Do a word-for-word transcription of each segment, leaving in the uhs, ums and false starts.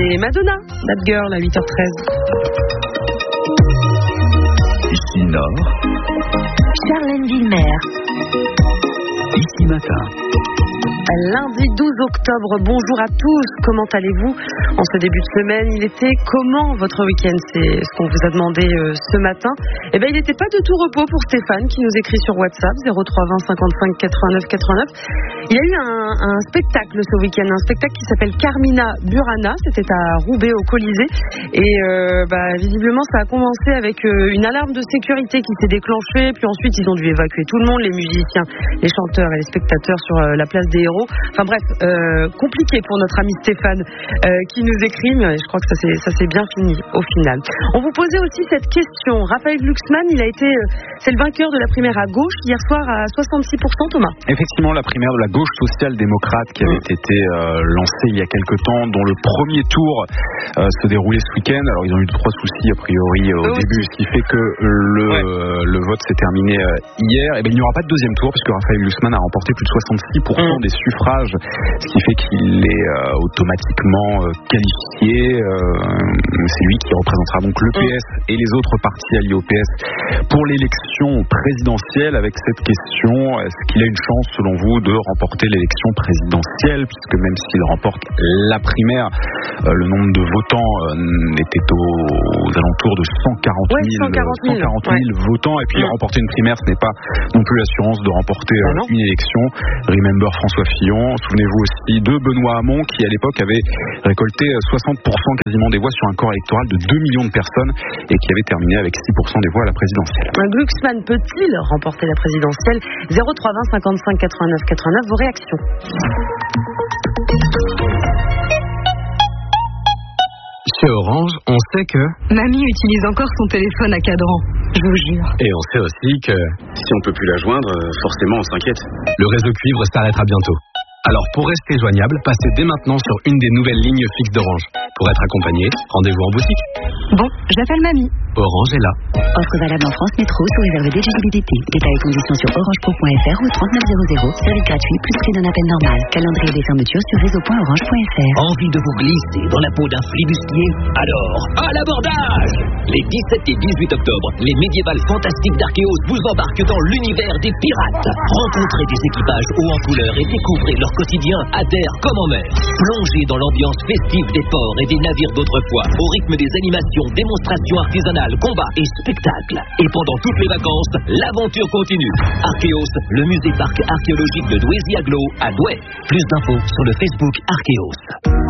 C'était Madonna, Bad Girl à huit heures treize. Ici Nord. Charlène Villemer. Ici Matin. Lundi douze octobre, bonjour à tous, comment allez-vous en ce début de semaine? Il était comment votre week-end? C'est ce qu'on vous a demandé euh, ce matin. Eh bien, il n'était pas de tout repos pour Stéphane qui nous écrit sur WhatsApp zéro trois vingt cinquante-cinq quatre-vingt-neuf quatre-vingt-neuf. Il y a eu un, un spectacle ce week-end, un spectacle qui s'appelle Carmina Burana, c'était à Roubaix au Colisée et euh, bah, visiblement ça a commencé avec euh, une alarme de sécurité qui s'est déclenchée, puis ensuite ils ont dû évacuer tout le monde, les musiciens, les chanteurs et les spectateurs sur euh, la place des Héros. Enfin bref, euh, compliqué pour notre ami Stéphane euh, qui nous écrit, mais je crois que ça s'est, ça s'est bien fini au final. On vous posait aussi cette question. Raphaël Glucksmann, il a été, euh, c'est le vainqueur de la primaire à gauche hier soir à soixante-six pour cent, Thomas. Effectivement, la primaire de la gauche social-démocrate qui avait été euh, lancée il y a quelque temps, dont le premier tour euh, se déroulait ce week-end. Alors ils ont eu trois soucis a priori euh, au oui. début, ce qui fait que le, ouais. euh, le vote s'est terminé euh, hier. Et bien il n'y aura pas de deuxième tour puisque Raphaël Glucksmann a remporté plus de soixante-six pour cent mmh. des suffrages, ce qui fait qu'il est euh, automatiquement euh, qualifié. Euh, c'est lui qui représentera donc l'E P S et les autres partis alliés au P S pour l'élection présidentielle. Avec cette question, est-ce qu'il a une chance selon vous de remporter l'élection présidentielle, puisque même s'il remporte la primaire, euh, le nombre de votants euh, était aux, aux alentours de cent quarante mille, ouais, cent quarante mille ouais. votants, et puis ouais. remporter une primaire, ce n'est pas non plus l'assurance de remporter euh, ah une élection. Remember François Fillon. Souvenez-vous aussi de Benoît Hamon qui à l'époque avait récolté soixante pour cent quasiment des voix sur un corps électoral de deux millions de personnes et qui avait terminé avec six pour cent des voix à la présidentielle. Glucksmann peut-il remporter la présidentielle? Zéro trois vingt cinquante-cinq quatre-vingt-neuf quatre-vingt-neuf, vos réactions. Chez Orange, on sait que Mamie utilise encore son téléphone à cadran, je vous jure. Et on sait aussi que si on peut plus la joindre, forcément on s'inquiète. Le réseau cuivre s'arrêtera bientôt. Alors pour rester joignable, passez dès maintenant sur une des nouvelles lignes fixes d'Orange. Pour être accompagné, rendez-vous en boutique. Bon, j'appelle Mamie. Orange est là. Offre valable en France Métro sous réserve d'éligibilité. Détails et conditions sur orangepro point f r ou trente-neuf zéro zéro. Service gratuit plus prix d'un appel normal. Calendrier des fermetures sur réseau point orange point f r. Envie de vous glisser dans la peau d'un flibustier? Alors, à l'abordage! Les dix-sept et dix-huit octobre, les médiévales fantastiques d'Archéos vous embarquent dans l'univers des pirates. Rencontrez des équipages hauts en couleur et découvrez leur quotidien à terre comme en mer. Plongez dans l'ambiance festive des ports et des navires d'autrefois, au rythme des animations, démonstrations artisanales, combats et spectacles. Et pendant toutes les vacances, l'aventure continue. Archéos, le musée-parc archéologique de Douaisis-Aglo à Douai. Plus d'infos sur le Facebook Archéos.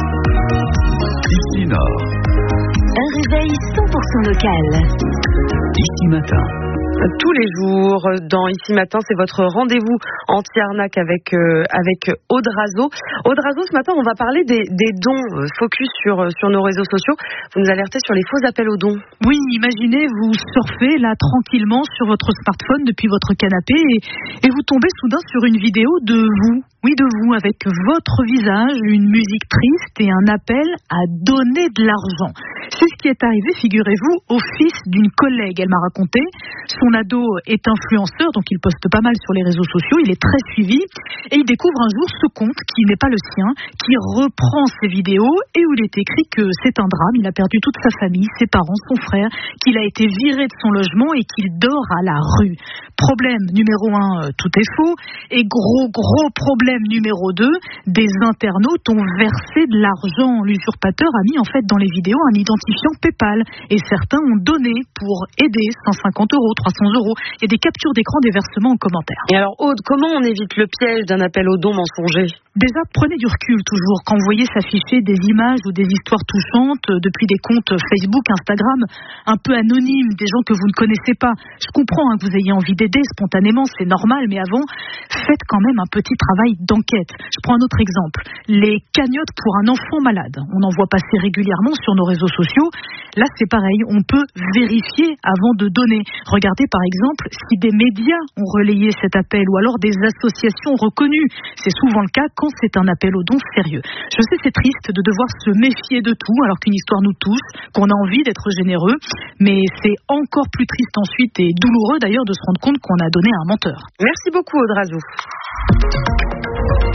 Ici Nord. Un réveil cent pour cent local. Ici Matin. Tous les jours dans Ici Matin, c'est votre rendez-vous anti-arnaque avec euh, avec Audrazo. Audrazo, ce matin, on va parler des, des dons. Focus sur sur nos réseaux sociaux. Vous nous alertez sur les faux appels aux dons. Oui, imaginez, vous surfez là tranquillement sur votre smartphone depuis votre canapé et, et vous tombez soudain sur une vidéo de vous. Oui, de vous, avec votre visage, une musique triste et un appel à donner de l'argent. C'est ce qui est arrivé, figurez-vous, au fils d'une collègue. Elle m'a raconté, son ado est influenceur, donc il poste pas mal sur les réseaux sociaux, il est très suivi, et il découvre un jour ce compte qui n'est pas le sien, qui reprend ses vidéos, et où il est écrit que c'est un drame, il a perdu toute sa famille, ses parents, son frère, qu'il a été viré de son logement et qu'il dort à la rue. Problème numéro un, tout est faux, et gros, gros problème numéro deux, des internautes ont versé de l'argent. L'usurpateur a mis en fait dans les vidéos un identifiant PayPal et certains ont donné pour aider cent cinquante euros, trois cents euros. Il y a des captures d'écran des versements en commentaire. Et alors Aude, comment on évite le piège d'un appel au don mensonger? Déjà, prenez du recul toujours. Quand vous voyez s'afficher des images ou des histoires touchantes depuis des comptes Facebook, Instagram, un peu anonymes, des gens que vous ne connaissez pas. Je comprends hein, que vous ayez envie d'aider spontanément, c'est normal, mais avant, faites quand même un petit travail d'enquête. Je prends un autre exemple. Les cagnottes pour un enfant malade. On en voit passer régulièrement sur nos réseaux sociaux. Là, c'est pareil. On peut vérifier avant de donner. Regardez par exemple si des médias ont relayé cet appel ou alors des associations reconnues. C'est souvent le cas quand c'est un appel au don sérieux. Je sais, c'est triste de devoir se méfier de tout alors qu'une histoire nous touche, qu'on a envie d'être généreux, mais c'est encore plus triste ensuite et douloureux d'ailleurs de se rendre compte qu'on a donné à un menteur. Merci beaucoup Audrazo.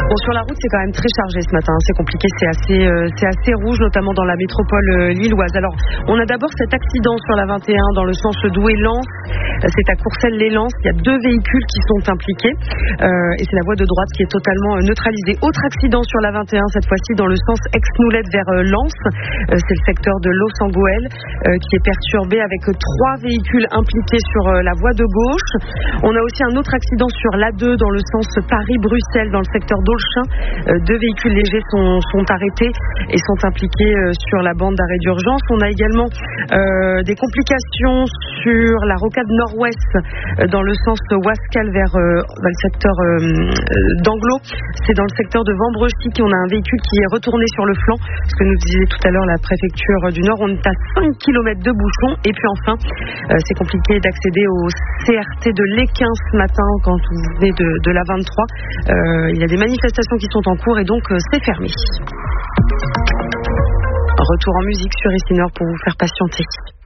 Bon, sur la route, c'est quand même très chargé ce matin. C'est compliqué, c'est assez, euh, c'est assez rouge, notamment dans la métropole euh, lilloise. Alors, on a d'abord cet accident sur la vingt et un dans le sens Douai-Lens. C'est à Courcelles-les-Lances. Il y a deux véhicules qui sont impliqués euh, et c'est la voie de droite qui est totalement euh, neutralisée. Autre accident sur la vingt et un, cette fois-ci dans le sens Aix-Noulette vers euh, Lens. Euh, c'est le secteur de Los-en-Goël euh, qui est perturbé avec euh, trois véhicules impliqués sur euh, la voie de gauche. On a aussi un autre accident sur l'A deux dans le sens Paris-Bruxelles dans le secteur d'Aulchin. Euh, deux véhicules légers sont, sont arrêtés et sont impliqués euh, sur la bande d'arrêt d'urgence. On a également euh, des complications sur la rocade nord-ouest euh, dans le sens Wascal vers euh, dans le secteur euh, d'Anglo. C'est dans le secteur de Vambrechy qu'on a un véhicule qui est retourné sur le flanc. Ce que nous disait tout à l'heure la préfecture du Nord, on est à cinq kilomètres de bouchons. Et puis enfin, euh, c'est compliqué d'accéder au C R T de l'Équin ce matin quand vous venez de, de la vingt-trois. Euh, il y a des manifestations qui sont en cours et donc euh, c'est fermé. Retour en musique sur Ici Nord pour vous faire patienter.